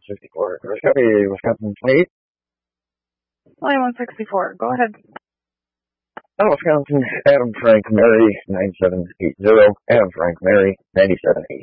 164. Wisconsin 28. Line 164. Go ahead. Wisconsin, Adam Frank Mary 9780. Adam Frank Mary 9780.